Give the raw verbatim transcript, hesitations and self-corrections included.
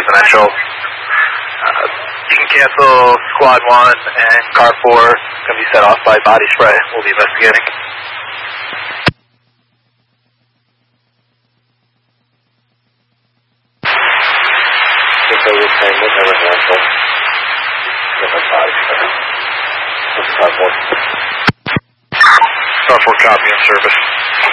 residential. Uh, you can cancel squad one and car four. It's going to be set off by body spray. We'll be investigating. So we're saying with the residential. Different body spray. What's car four? Car four copy in service.